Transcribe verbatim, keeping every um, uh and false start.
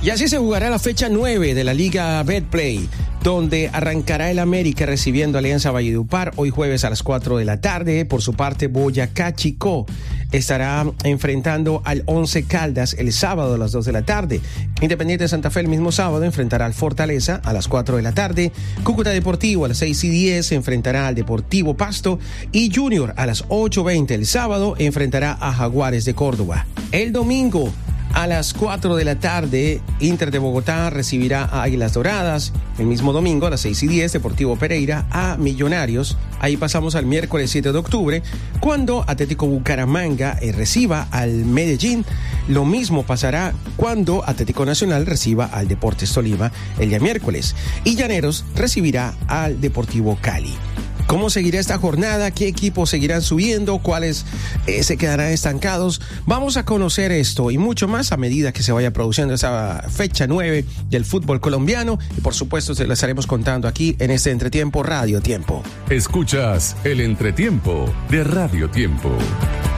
Y así se jugará la fecha nueve de la Liga Betplay, donde arrancará el América recibiendo Alianza Valledupar hoy jueves a las cuatro de la tarde. Por su parte, Boyacá Chicó estará enfrentando al Once Caldas el sábado a las dos de la tarde. Independiente de Santa Fe el mismo sábado enfrentará al Fortaleza a las cuatro de la tarde. Cúcuta Deportivo a las seis y diez enfrentará al Deportivo Pasto. Y Junior a las ocho veinte el sábado enfrentará a Jaguares de Córdoba. El domingo a las cuatro de la tarde, Inter de Bogotá recibirá a Águilas Doradas. El mismo domingo, a las seis y diez, Deportivo Pereira a Millonarios. Ahí pasamos al miércoles siete de octubre, cuando Atlético Bucaramanga eh, reciba al Medellín. Lo mismo pasará cuando Atlético Nacional reciba al Deportes Tolima el día miércoles. Y Llaneros recibirá al Deportivo Cali. ¿Cómo seguirá esta jornada? ¿Qué equipos seguirán subiendo? ¿Cuáles eh, se quedarán estancados? Vamos a conocer esto y mucho más a medida que se vaya produciendo esa fecha nueve del fútbol colombiano. Y por supuesto se lo estaremos contando aquí en este Entretiempo Radio Tiempo. Escuchas el Entretiempo de Radio Tiempo.